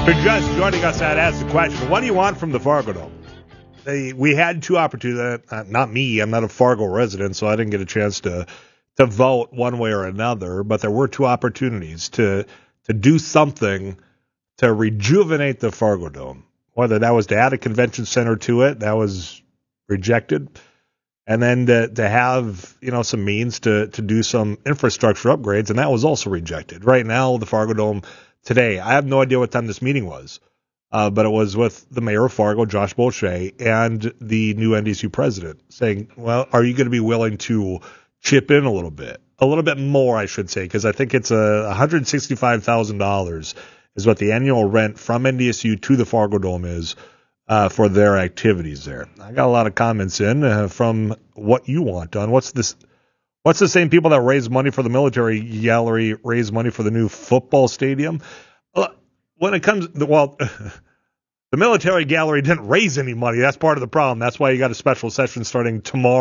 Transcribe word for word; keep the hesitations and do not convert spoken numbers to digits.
If you're just joining us, I'd ask the question, what do you want from the Fargo Dome? They, we had two opportunities, uh, not me, I'm not a Fargo resident, so I didn't get a chance to to vote one way or another, but there were two opportunities to to do something to rejuvenate the Fargo Dome. Whether that was to add a convention center to it, that was rejected. And then to, to have, you know, some means to, to do some infrastructure upgrades, and that was also rejected. Right now, the Fargo Dome today, I have no idea what time this meeting was, uh, but it was with the mayor of Fargo, Josh Beauchet, and the new N D S U president saying, well, are you going to be willing to chip in a little bit? A little bit more, I should say, because I think it's a one hundred sixty-five thousand dollars is what the annual rent from N D S U to the Fargo Dome is uh, for their activities there. I got a lot of comments in uh, from what you want done. What's this? What's the same people that raise money for the military gallery raise money for the new football stadium? When it comes, well, the military gallery didn't raise any money. That's part of the problem. That's why you got a special session starting tomorrow.